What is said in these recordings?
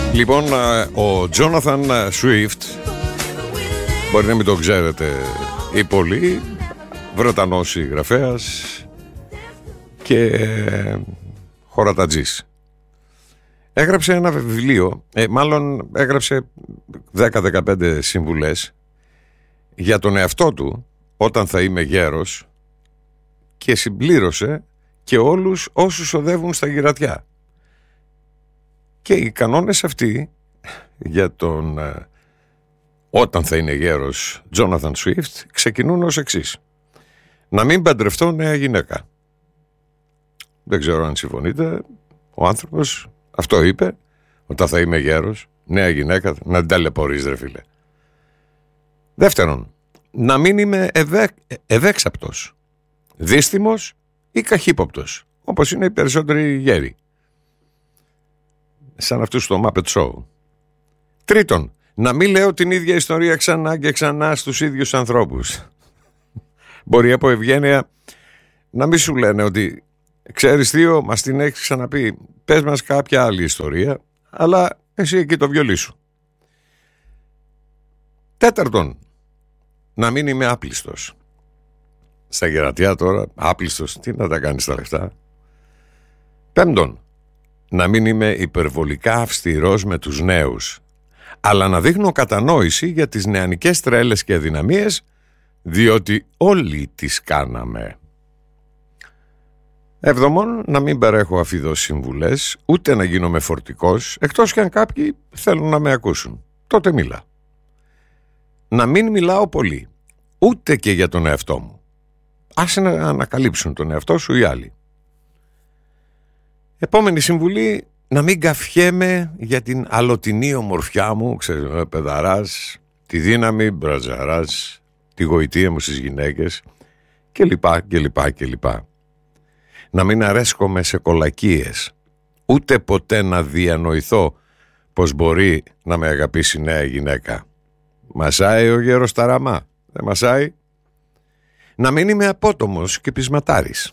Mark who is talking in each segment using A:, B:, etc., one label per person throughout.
A: Λοιπόν, ο Jonathan Swift, μπορεί να μην το ξέρετε ή πολύ, Βρετανός συγγραφέας και χωρατατζής. Έγραψε ένα βιβλίο, μάλλον έγραψε 10-15 συμβουλές για τον εαυτό του όταν θα είμαι γέρος, και συμπλήρωσε και όλους όσους οδεύουν στα γυρατιά. Και οι κανόνες αυτοί για τον όταν θα είναι γέρος Jonathan Swift ξεκινούν ως εξής: να μην παντρευτώ νέα γυναίκα. Δεν ξέρω αν συμφωνείτε. Ο άνθρωπος αυτό είπε, όταν θα είμαι γέρος, νέα γυναίκα, να την ταλαιπωρείς, ρε φίλε. Δεύτερον, να μην είμαι ευέξαπτος, δύστημος ή καχύποπτος, όπως είναι οι περισσότεροι γέροι, σαν αυτούς στο Muppet Show. Τρίτον, να μην λέω την ίδια ιστορία ξανά και ξανά στους ίδιους ανθρώπους. Μπορεί από ευγένεια να μην σου λένε ότι ξέρεις Θείο, μας την έχεις ξαναπεί, πες μας κάποια άλλη ιστορία, αλλά εσύ εκεί το βιολί σου. Τέταρτον, να μην είμαι άπλιστος. Στα γερατιά τώρα, άπλιστος, τι να τα κάνεις τα λεφτά. Πέμπτον, να μην είμαι υπερβολικά αυστηρός με τους νέους, αλλά να δείχνω κατανόηση για τις νεανικές τρέλες και αδυναμίες, διότι όλοι τις κάναμε. Έβδομον, να μην παρέχω αφιδώς συμβουλές, ούτε να γίνομαι φορτικός, εκτός και αν κάποιοι θέλουν να με ακούσουν. Τότε μίλα. Να μην μιλάω πολύ, ούτε και για τον εαυτό μου. Άσε να ανακαλύψουν τον εαυτό σου οι άλλοι. Επόμενη συμβουλή, να μην καφιέμαι για την αλλοτινή ομορφιά μου, ξέρεις, παιδαράς, τη δύναμη μπρατζαράς, τη γοητεία μου στις γυναίκες κλπ. Να μην αρέσκομαι σε κολακίες, ούτε ποτέ να διανοηθώ πως μπορεί να με αγαπήσει νέα γυναίκα. Μασάει ο γέρος ταραμά, δεν μασάει. Να μην είμαι απότομος και πεισματάρης.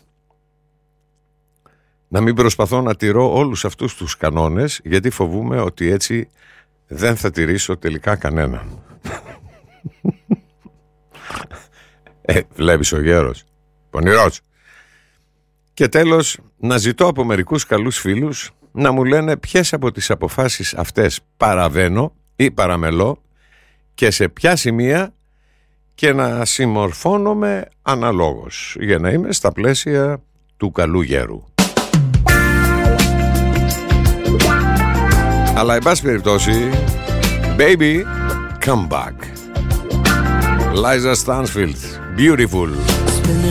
A: Να μην προσπαθώ να τηρώ όλους αυτούς τους κανόνες, γιατί φοβούμαι ότι έτσι δεν θα τηρήσω τελικά κανέναν. Βλέπεις ο γέρος, πονηρός. Και τέλος, να ζητώ από μερικούς καλούς φίλους να μου λένε ποιες από τις αποφάσεις αυτές παραβαίνω ή παραμελώ και σε ποια σημεία, και να συμμορφώνομαι αναλόγως, για να είμαι στα πλαίσια του καλού γέρου. Αλλά εν πάση περιπτώσει, baby, come back. Liza Stansfield, beautiful.